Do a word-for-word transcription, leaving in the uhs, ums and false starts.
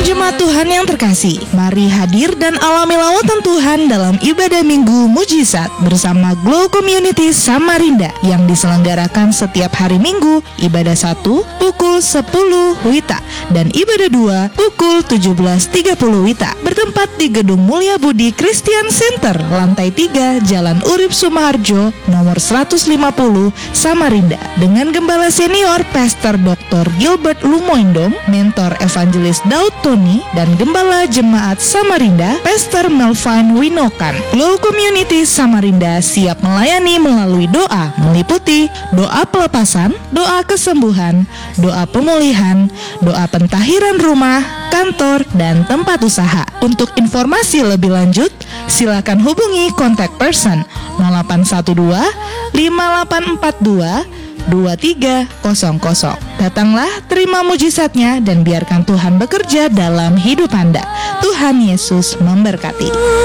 Jemaat Tuhan yang terkasih, mari hadir dan alami lawatan Tuhan dalam ibadah Minggu Mujizat bersama Glow Community Samarinda yang diselenggarakan setiap hari Minggu, ibadah satu pukul sepuluh W I T A dan ibadah dua pukul tujuh belas tiga puluh W I T A, bertempat di Gedung Mulia Budi Christian Center, lantai tiga, Jalan Urip Sumaharjo, nomor seratus lima puluh, Samarinda, dengan Gembala Senior Pastor Doktor Gilbert Lumoindom, Mentor Evangelis Daud Tony, dan Gembala Jemaat Samarinda, Pastor Melvin Winokan. Glow Community Samarinda siap melayani melalui doa, meliputi doa pelepasan, doa kesembuhan, doa pemulihan, doa pentahiran rumah, kantor, dan tempat usaha. Untuk informasi lebih lanjut, silakan hubungi kontak person nol delapan satu dua lima delapan empat dua dua tiga nol nol. Datanglah, terima mujizatnya, dan biarkan Tuhan bekerja dalam hidup Anda. Tuhan Yesus memberkati.